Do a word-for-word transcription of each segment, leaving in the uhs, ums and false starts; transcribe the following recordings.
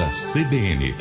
C B N.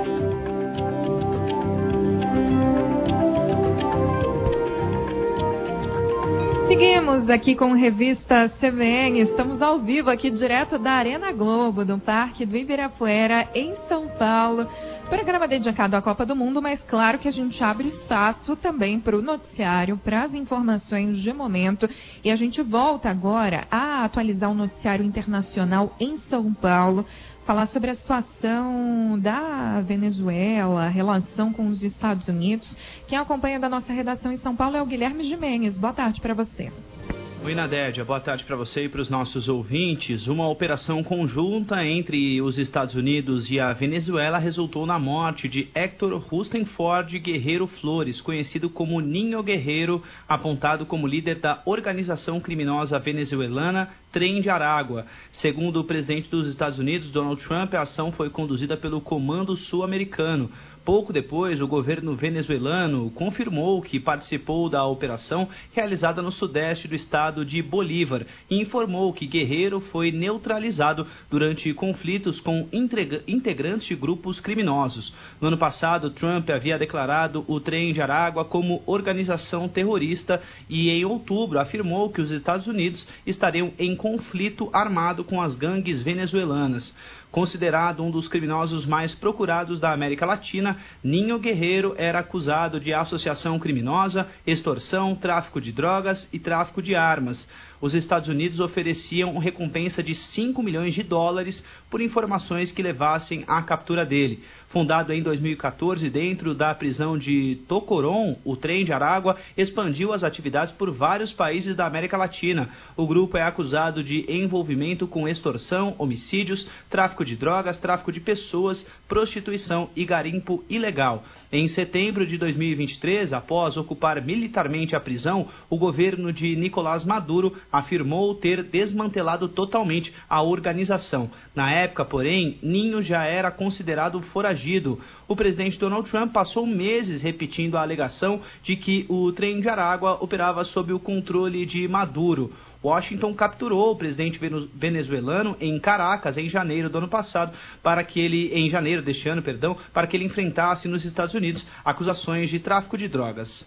Seguimos aqui com a revista C B N, estamos ao vivo aqui direto da Arena Globo, do Parque do Ibirapuera, em São Paulo. Programa dedicado à Copa do Mundo, mas claro que a gente abre espaço também para o noticiário, para as informações de momento. E a gente volta agora a atualizar o noticiário internacional em São Paulo, falar sobre a situação da Venezuela, a relação com os Estados Unidos. Quem acompanha da nossa redação em São Paulo é o Guilherme Gimenez. Boa tarde para você. Oi, Nadédia. Boa tarde para você e para os nossos ouvintes. Uma operação conjunta entre os Estados Unidos e a Venezuela resultou na morte de Héctor Rustenford Guerreiro Flores, conhecido como Ninho Guerreiro, apontado como líder da organização criminosa venezuelana Tren de Aragua. Segundo o presidente dos Estados Unidos, Donald Trump, a ação foi conduzida pelo Comando Sul-Americano. Pouco depois, o governo venezuelano confirmou que participou da operação realizada no sudeste do estado de Bolívar e informou que Guerreiro foi neutralizado durante conflitos com integrantes de grupos criminosos. No ano passado, Trump havia declarado o Tren de Aragua como organização terrorista e, em outubro, afirmou que os Estados Unidos estariam em conflito armado com as gangues venezuelanas. Considerado um dos criminosos mais procurados da América Latina, Ninho Guerreiro era acusado de associação criminosa, extorsão, tráfico de drogas e tráfico de armas. Os Estados Unidos ofereciam recompensa de cinco milhões de dólares por informações que levassem à captura dele. Fundado em dois mil e quatorze dentro da prisão de Tocorón, o Tren de Aragua expandiu as atividades por vários países da América Latina. O grupo é acusado de envolvimento com extorsão, homicídios, tráfico de drogas, tráfico de pessoas, prostituição e garimpo ilegal. Em setembro de dois mil e vinte e três, após ocupar militarmente a prisão, o governo de Nicolás Maduro afirmou ter desmantelado totalmente a organização. Na época, porém, Ninho já era considerado foragido. O presidente Donald Trump passou meses repetindo a alegação de que o Tren de Aragua operava sob o controle de Maduro. Washington capturou o presidente venezuelano em Caracas em janeiro do ano passado, para que ele, em janeiro deste ano, perdão, para que ele enfrentasse nos Estados Unidos acusações de tráfico de drogas.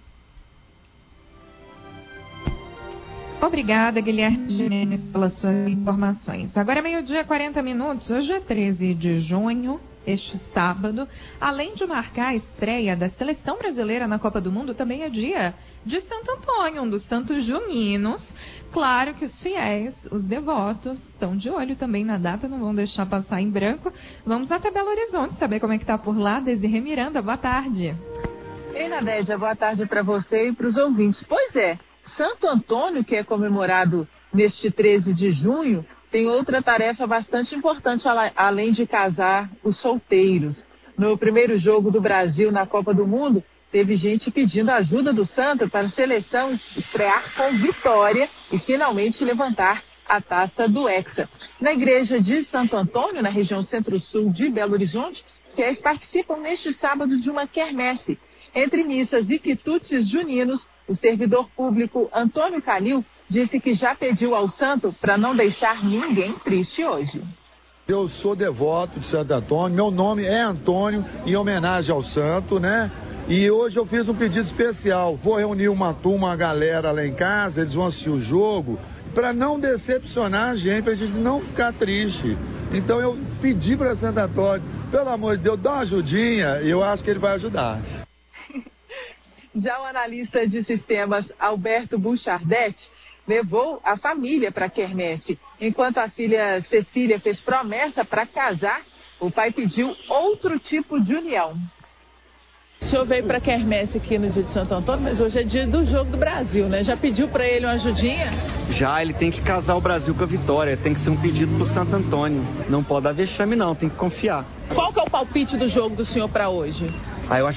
Obrigada, Guilherme Gimenez, pelas suas informações. Agora é meio-dia e quarenta minutos, hoje é treze de junho, este sábado. Além de marcar a estreia da seleção brasileira na Copa do Mundo, também é dia de Santo Antônio, um dos santos juninos. Claro que os fiéis, os devotos, estão de olho também na data, não vão deixar passar em branco. Vamos até Belo Horizonte saber como é que está por lá. Desirê Miranda, boa tarde. Ei, Nadédia, boa tarde para você e para os ouvintes. Pois é, Santo Antônio, que é comemorado neste treze de junho, tem outra tarefa bastante importante, além de casar os solteiros. No primeiro jogo do Brasil na Copa do Mundo, teve gente pedindo ajuda do santo para a seleção estrear com vitória e finalmente levantar a taça do Hexa. Na igreja de Santo Antônio, na região centro-sul de Belo Horizonte, fiéis participam neste sábado de uma quermesse. Entre missas e quitutes juninos, o servidor público Antônio Calil disse que já pediu ao santo para não deixar ninguém triste hoje. Eu sou devoto de Santo Antônio, meu nome é Antônio, em homenagem ao santo, né? E hoje eu fiz um pedido especial. Vou reunir uma turma, uma galera lá em casa, eles vão assistir o jogo, para não decepcionar a gente, para a gente não ficar triste. Então eu pedi para Santo Antônio, pelo amor de Deus, dá uma ajudinha, e eu acho que ele vai ajudar. Já o analista de sistemas Alberto Buchardet levou a família para a quermesse. Enquanto a filha Cecília fez promessa para casar, o pai pediu outro tipo de união. O senhor veio para a quermesse aqui no dia de Santo Antônio, mas hoje é dia do Jogo do Brasil, né? Já pediu para ele uma ajudinha? Já, ele tem que casar o Brasil com a vitória, tem que ser um pedido para o Santo Antônio. Não pode dar vexame não, tem que confiar. Qual que é o palpite do jogo do senhor para hoje? Ah, eu acho